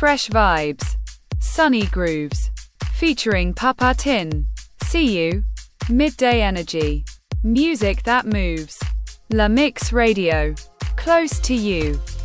Fresh vibes. Sunny grooves. Featuring Papa Tin. See you. Midday energy. Music that moves. La Mix Radio. Close to you.